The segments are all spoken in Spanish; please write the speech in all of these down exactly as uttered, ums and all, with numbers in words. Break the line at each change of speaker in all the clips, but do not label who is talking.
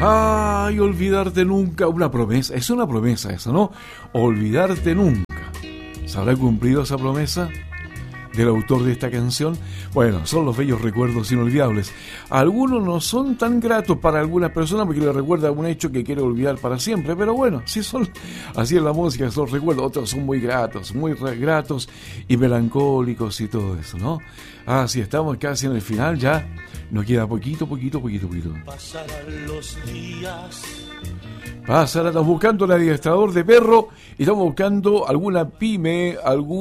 Ay, olvidarte nunca, una promesa, es una promesa eso, ¿no? Olvidarte nunca. ¿Se habrá cumplido esa promesa del autor de esta canción? Bueno, son los bellos recuerdos inolvidables. Algunos no son tan gratos para algunas personas porque le recuerda un hecho que quiere olvidar para siempre, pero bueno, sí son, así es la música, son recuerdos. Otros son muy gratos, muy gratos y melancólicos y todo eso, ¿no? Ah, sí, estamos casi en el final ya. Nos queda poquito, poquito, poquito, poquito.
Pasarán los días.
Pasarán, estamos buscando un adiestrador de perro y estamos buscando alguna pyme,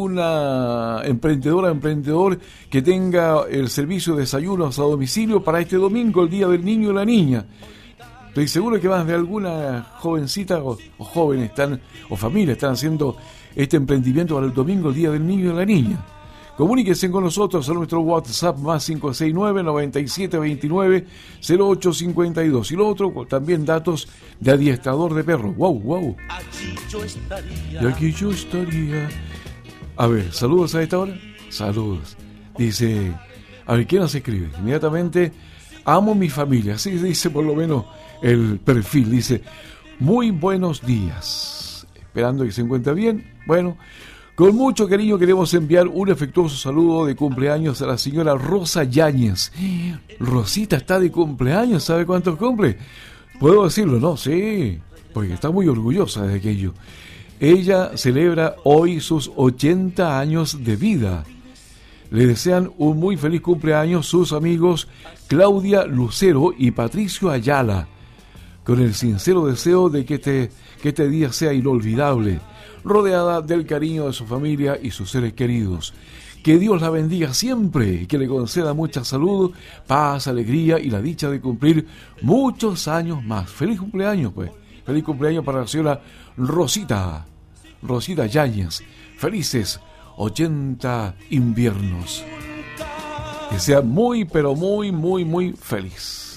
alguna emprendedora, emprendedor que tenga el servicio de desayunos a domicilio para este domingo, el Día del Niño y la Niña. Estoy seguro que más de alguna jovencita o, o joven están, o familia están haciendo este emprendimiento para el domingo, el Día del Niño y la Niña. Comuníquense con nosotros a nuestro WhatsApp más cinco seis nueve, nueve siete dos nueve, cero ocho cinco dos. Y lo otro, también datos de adiestrador de perros. ¡Wow, wow!
Allí yo estaría.
Y aquí yo estaría. A ver, saludos a esta hora. Saludos. Dice, a ver, ¿quién nos escribe? Inmediatamente, amo mi familia. Así dice por lo menos el perfil. Dice, muy buenos días. Esperando que se encuentre bien. Bueno, con mucho cariño queremos enviar un afectuoso saludo de cumpleaños a la señora Rosa Yáñez. Rosita está de cumpleaños, ¿sabe cuántos cumple? ¿Puedo decirlo? No, sí, porque está muy orgullosa de aquello. Ella celebra hoy sus ochenta años de vida. Le desean un muy feliz cumpleaños sus amigos Claudia Lucero y Patricio Ayala, con el sincero deseo de que este, que este día sea inolvidable, rodeada del cariño de su familia y sus seres queridos. Que Dios la bendiga siempre y que le conceda mucha salud, paz, alegría y la dicha de cumplir muchos años más. Feliz cumpleaños, pues. Feliz cumpleaños para la señora Rosita, Rosita Yáñez. Felices ochenta inviernos. Que sea muy, pero muy, muy, muy feliz.